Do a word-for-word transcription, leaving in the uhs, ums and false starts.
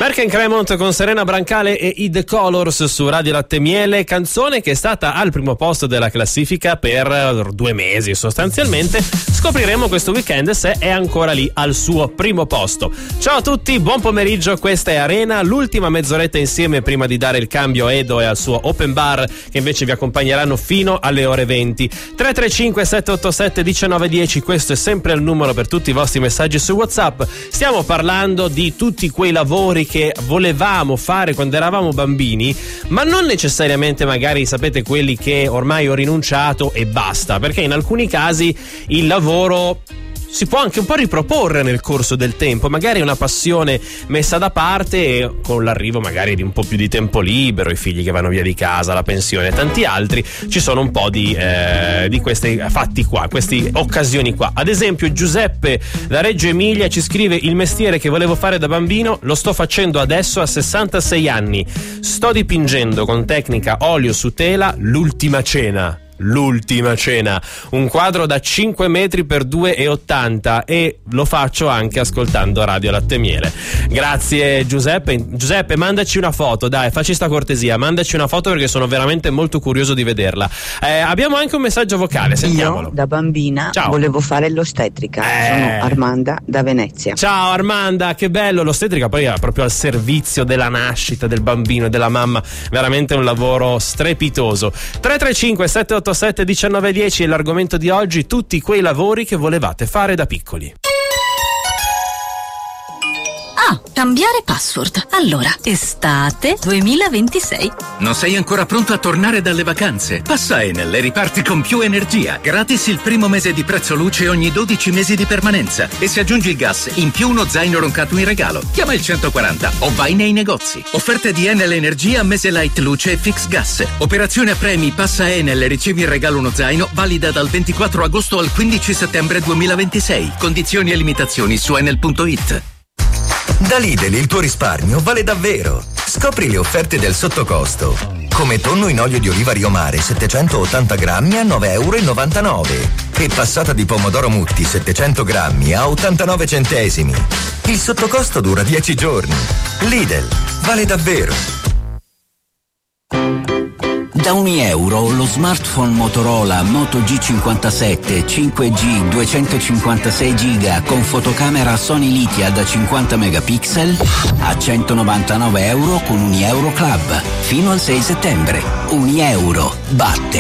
Perché in Cremont con Serena Brancale e i The Colors su Radio Latte Miele, canzone che è stata al primo posto della classifica per due mesi sostanzialmente. Scopriremo questo weekend se è ancora lì al suo primo posto. Ciao a tutti, buon pomeriggio, questa è Arena, l'ultima mezz'oretta insieme prima di dare il cambio a Edo e al suo open bar che invece vi accompagneranno fino alle ore venti. tre tre cinque sette otto sette uno nove uno zero, questo è sempre il numero per tutti i vostri messaggi su WhatsApp. Stiamo parlando di tutti quei lavori che volevamo fare quando eravamo bambini, ma non necessariamente magari sapete quelli che ormai ho rinunciato e basta, perché in alcuni casi il lavoro si può anche un po' riproporre nel corso del tempo, magari è una passione messa da parte e con l'arrivo magari di un po' più di tempo libero, i figli che vanno via di casa, la pensione e tanti altri, ci sono un po' di, eh, di questi fatti qua, queste occasioni qua. Ad esempio Giuseppe da Reggio Emilia ci scrive: il mestiere che volevo fare da bambino lo sto facendo adesso a sessantasei anni, sto dipingendo con tecnica olio su tela l'ultima cena. L'ultima cena, un quadro da cinque metri per due e ottanta, e lo faccio anche ascoltando Radio Latte Miele. Grazie Giuseppe. Giuseppe, mandaci una foto, dai, facci sta cortesia, mandaci una foto perché sono veramente molto curioso di vederla. Eh, abbiamo anche un messaggio vocale, sentiamolo. Io da bambina Ciao. volevo fare l'ostetrica. Eh. Sono Armanda da Venezia. Ciao Armanda, che bello, l'ostetrica poi è proprio al servizio della nascita del bambino e della mamma, veramente un lavoro strepitoso. tre tre cinque sette otto sette uno nove uno zero è l'argomento di oggi, tutti quei lavori che volevate fare da piccoli. Ah, cambiare password. Allora, estate duemilaventisei. Non sei ancora pronto a tornare dalle vacanze? Passa Enel e riparti con più energia. Gratis il primo mese di prezzo luce ogni dodici mesi di permanenza. E se aggiungi il gas, in più uno zaino roncato in regalo. Chiama il centoquaranta o vai nei negozi. Offerte di Enel Energia, mese light luce e fix gas. Operazione a premi, passa Enel e ricevi in regalo uno zaino, valida dal ventiquattro agosto al quindici settembre duemilaventisei. Condizioni e limitazioni su enel punto it. Da Lidl il tuo risparmio vale davvero. Scopri le offerte del sottocosto. Come tonno in olio di oliva Rio Mare settecentottanta grammi a nove e novantanove euro e passata di pomodoro Mutti settecento grammi a ottantanove centesimi. Il sottocosto dura dieci giorni. Lidl vale davvero. Da ogni euro lo smartphone Motorola Moto G cinquantasette cinque G duecentocinquantasei giga con fotocamera Sony Lithia da cinquanta megapixel a centonovantanove euro con Unieuro Club fino al sei settembre. Unieuro batte